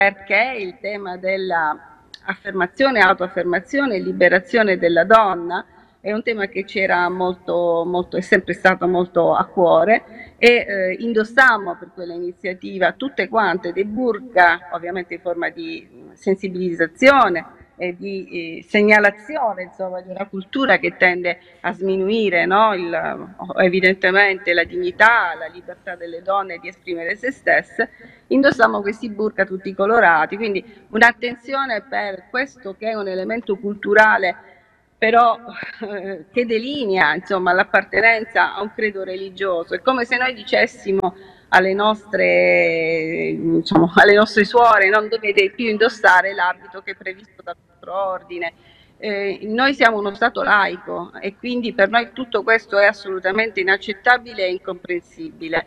perché il tema della autoaffermazione e liberazione della donna è un tema che c'era è sempre stato molto a cuore e indossammo per quella iniziativa tutte quante dei burqa, ovviamente in forma di sensibilizzazione e di segnalazione, insomma, di una cultura che tende a sminuire, no? Evidentemente la dignità, la libertà delle donne di esprimere se stesse. Indossammo questi burqa tutti colorati, quindi un'attenzione per questo che è un elemento culturale però che delinea, insomma, l'appartenenza a un credo religioso. È come se noi dicessimo alle nostre suore: non dovete più indossare l'abito che è previsto dal nostro ordine. Noi siamo uno Stato laico e quindi per noi tutto questo è assolutamente inaccettabile e incomprensibile.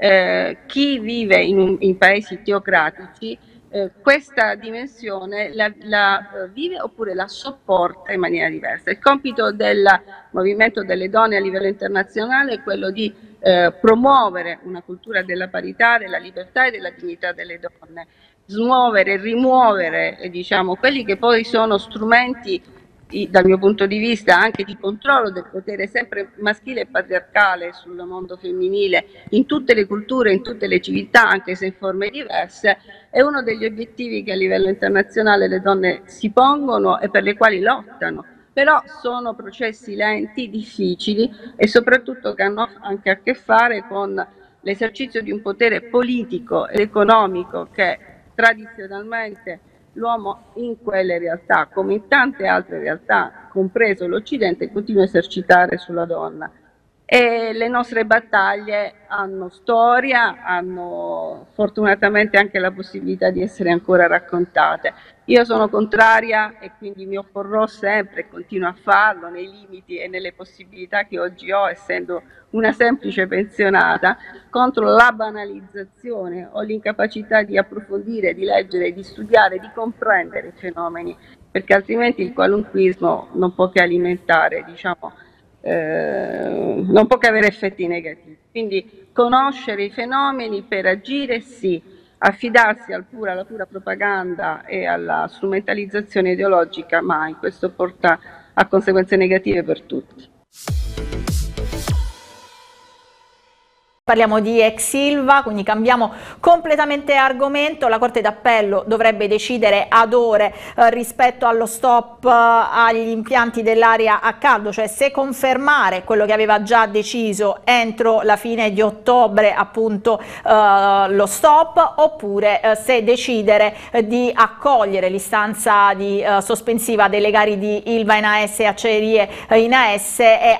Chi vive in paesi teocratici questa dimensione la vive oppure la sopporta in maniera diversa. Il compito del movimento delle donne a livello internazionale è quello di promuovere una cultura della parità, della libertà e della dignità delle donne, smuovere e rimuovere quelli che poi sono strumenti dal mio punto di vista anche di controllo del potere sempre maschile e patriarcale sul mondo femminile in tutte le culture, in tutte le civiltà, anche se in forme diverse, è uno degli obiettivi che a livello internazionale le donne si pongono e per le quali lottano. Però sono processi lenti, difficili e soprattutto che hanno anche a che fare con l'esercizio di un potere politico ed economico che tradizionalmente l'uomo in quelle realtà, come in tante altre realtà, compreso l'Occidente, continua a esercitare sulla donna. E le nostre battaglie hanno storia, hanno fortunatamente anche la possibilità di essere ancora raccontate. Io sono contraria e quindi mi opporrò sempre e continuo a farlo nei limiti e nelle possibilità che oggi ho, essendo una semplice pensionata, contro la banalizzazione o l'incapacità di approfondire, di leggere, di studiare, di comprendere i fenomeni, perché altrimenti il qualunquismo non può che alimentare, non può che avere effetti negativi. Quindi conoscere i fenomeni per agire sì, affidarsi alla pura propaganda e alla strumentalizzazione ideologica mai. Questo porta a conseguenze negative per tutti. Parliamo di ex Ilva, quindi cambiamo completamente argomento. La Corte d'Appello dovrebbe decidere ad ore rispetto allo stop agli impianti dell'aria a caldo, cioè se confermare quello che aveva già deciso entro la fine di ottobre, appunto lo stop, oppure se decidere di accogliere l'istanza di sospensiva dei legali di Ilva in AS e Acciaierie in AS e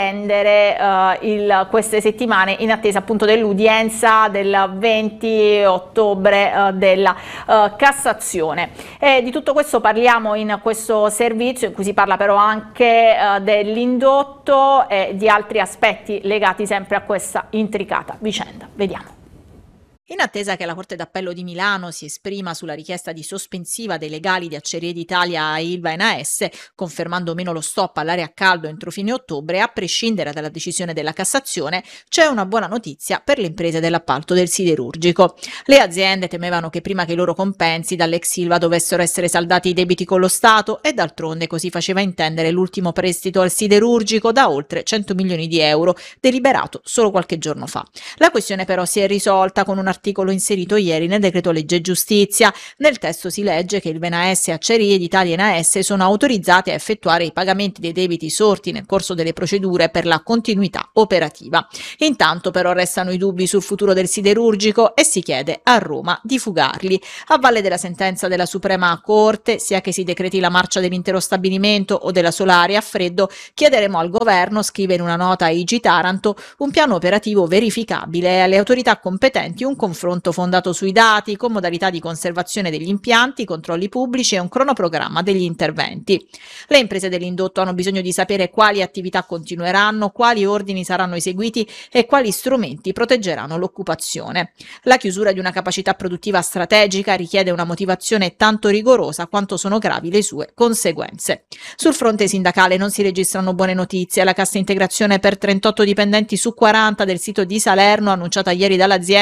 attendere queste settimane in attesa appunto dell'udienza del 20 ottobre della Cassazione. E di tutto questo parliamo in questo servizio, in cui si parla però anche dell'indotto e di altri aspetti legati sempre a questa intricata vicenda. Vediamo. In attesa che la Corte d'Appello di Milano si esprima sulla richiesta di sospensiva dei legali di Acciaierie d'Italia a Ilva e AS, confermando o meno lo stop all'aria a caldo entro fine ottobre, a prescindere dalla decisione della Cassazione, c'è una buona notizia per le imprese dell'appalto del siderurgico. Le aziende temevano che prima che i loro compensi dall'ex Ilva dovessero essere saldati i debiti con lo Stato, e d'altronde così faceva intendere l'ultimo prestito al siderurgico da oltre 100 milioni di euro, deliberato solo qualche giorno fa. La questione però si è risolta con un articolo inserito ieri nel decreto legge giustizia. Nel testo si legge che il VNAS e Acciaierie d'Italia in AS sono autorizzate a effettuare i pagamenti dei debiti sorti nel corso delle procedure per la continuità operativa. Intanto però restano i dubbi sul futuro del siderurgico e si chiede a Roma di fugarli. A valle della sentenza della Suprema Corte, sia che si decreti la marcia dell'intero stabilimento o della sola area a freddo, chiederemo al governo, scrive in una nota a IG Taranto, un piano operativo verificabile e alle autorità competenti un confronto fondato sui dati, con modalità di conservazione degli impianti, controlli pubblici e un cronoprogramma degli interventi. Le imprese dell'indotto hanno bisogno di sapere quali attività continueranno, quali ordini saranno eseguiti e quali strumenti proteggeranno l'occupazione. La chiusura di una capacità produttiva strategica richiede una motivazione tanto rigorosa quanto sono gravi le sue conseguenze. Sul fronte sindacale non si registrano buone notizie. La cassa integrazione per 38 dipendenti su 40 del sito di Salerno, annunciata ieri dall'azienda,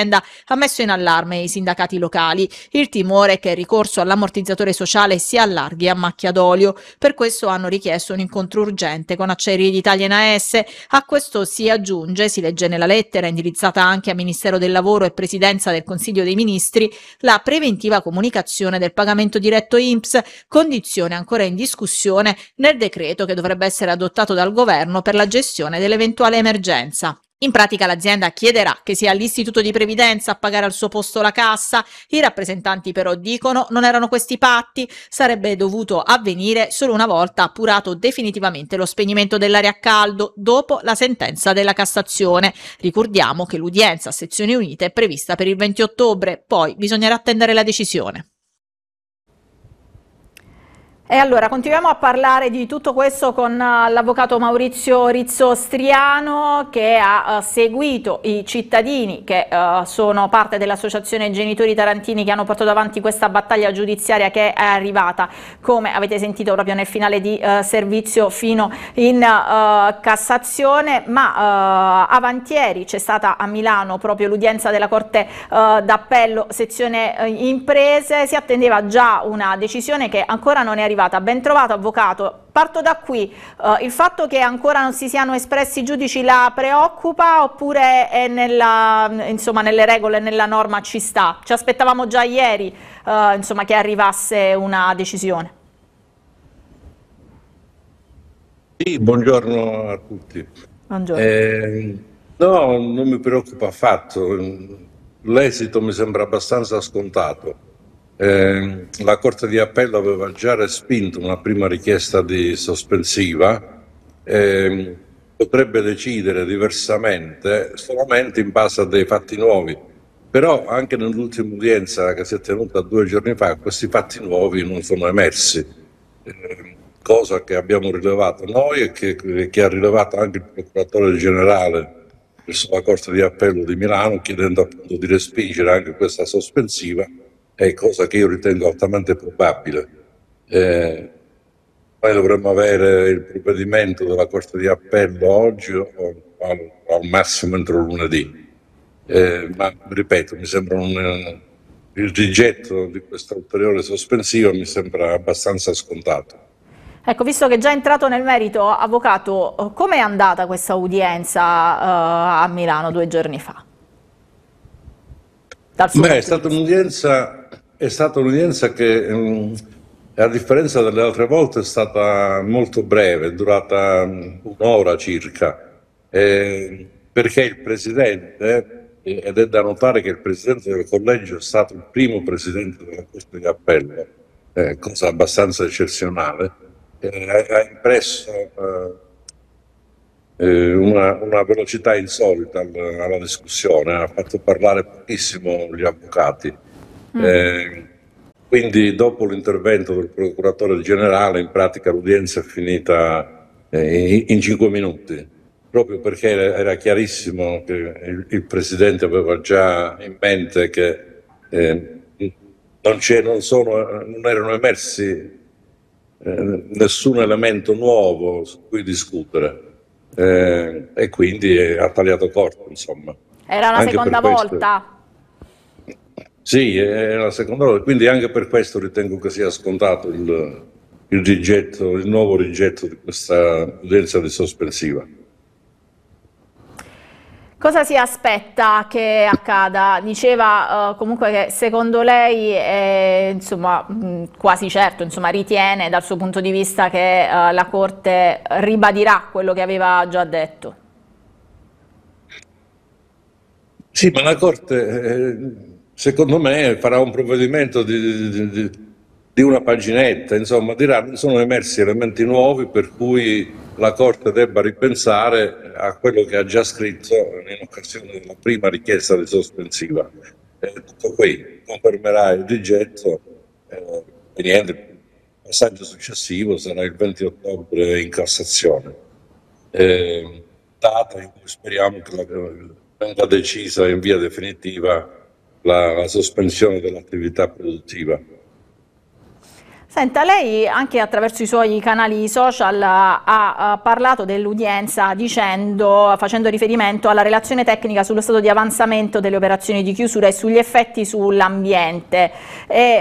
ha messo in allarme i sindacati locali. Il timore è che il ricorso all'ammortizzatore sociale si allarghi a macchia d'olio. Per questo hanno richiesto un incontro urgente con Acciaierie d'Italia e AS. A questo si aggiunge, si legge nella lettera indirizzata anche a Ministero del Lavoro e Presidenza del Consiglio dei Ministri, la preventiva comunicazione del pagamento diretto INPS, condizione ancora in discussione nel decreto che dovrebbe essere adottato dal governo per la gestione dell'eventuale emergenza. In pratica l'azienda chiederà che sia l'Istituto di Previdenza a pagare al suo posto la cassa. I rappresentanti però dicono non erano questi patti, sarebbe dovuto avvenire solo una volta appurato definitivamente lo spegnimento dell'aria a caldo dopo la sentenza della Cassazione. Ricordiamo che l'udienza a sezioni unite è prevista per il 20 ottobre, poi bisognerà attendere la decisione. E allora continuiamo a parlare di tutto questo con l'avvocato Maurizio Rizzo-Striano, che ha seguito i cittadini che sono parte dell'associazione Genitori Tarantini, che hanno portato avanti questa battaglia giudiziaria che è arrivata, come avete sentito proprio nel finale di servizio, fino in Cassazione. Ma avantieri c'è stata a Milano proprio l'udienza della Corte d'Appello sezione imprese. Si attendeva già una decisione che ancora non è arrivata. Ben trovato, avvocato. Parto da qui. Il fatto che ancora non si siano espressi i giudici la preoccupa, oppure è insomma, nelle regole, nella norma ci sta? Ci aspettavamo già ieri insomma, che arrivasse una decisione. Sì, buongiorno a tutti. Buongiorno. No, non mi preoccupa affatto. L'esito mi sembra abbastanza scontato. La Corte di Appello aveva già respinto una prima richiesta di sospensiva, potrebbe decidere diversamente solamente in base a dei fatti nuovi, però anche nell'ultima udienza che si è tenuta 2 giorni fa questi fatti nuovi non sono emersi, cosa che abbiamo rilevato noi e che ha rilevato anche il procuratore generale presso la Corte di Appello di Milano, chiedendo appunto di respingere anche questa sospensiva. È cosa che io ritengo altamente probabile. Noi dovremmo avere il provvedimento della Corte di Appello oggi o al massimo entro lunedì. Ma ripeto, mi sembra il rigetto di questa ulteriore sospensiva mi sembra abbastanza scontato. Ecco, visto che è già entrato nel merito, avvocato, come è andata questa udienza a Milano 2 giorni fa? Beh, è stata un'udienza che, a differenza delle altre volte, è stata molto breve, è durata 1 ora circa, perché il Presidente, ed è da notare che il Presidente del Collegio è stato il primo Presidente della Corte di Appello, cosa abbastanza eccezionale, ha impresso una velocità insolita alla discussione, ha fatto parlare pochissimo gli avvocati. Quindi dopo l'intervento del procuratore generale in pratica l'udienza è finita in 5 minuti, proprio perché era chiarissimo che il Presidente aveva già in mente che non erano emersi nessun elemento nuovo su cui discutere. E quindi ha tagliato corto, insomma. Era la seconda volta? Sì, è la seconda volta, quindi anche per questo ritengo che sia scontato il nuovo rigetto di questa udienza di sospensiva. Cosa si aspetta che accada? Diceva comunque che secondo lei, insomma, quasi certo, insomma, ritiene dal suo punto di vista che la Corte ribadirà quello che aveva già detto. Sì, ma la Corte, secondo me, farà un provvedimento di una paginetta, insomma, dirà non sono emersi elementi nuovi per cui la Corte debba ripensare a quello che ha già scritto in occasione della prima richiesta di sospensiva. Tutto qui, confermerà il rigetto e niente, il passaggio successivo sarà il 20 ottobre in Cassazione, data in cui speriamo che venga decisa in via definitiva la sospensione dell'attività produttiva. Senta, lei anche attraverso i suoi canali social ha parlato dell'udienza facendo riferimento alla relazione tecnica sullo stato di avanzamento delle operazioni di chiusura e sugli effetti sull'ambiente.